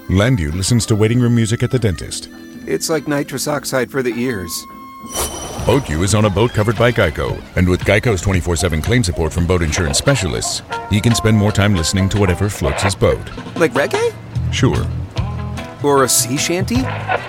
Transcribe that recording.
Landu listens to waiting room music at the dentist. It's like nitrous oxide for the ears. Boatyu is on a boat covered by Geico, and with Geico's 24/7 claim support from boat insurance specialists, he can spend more time listening to whatever floats his boat. Like reggae? Sure. Or a sea shanty?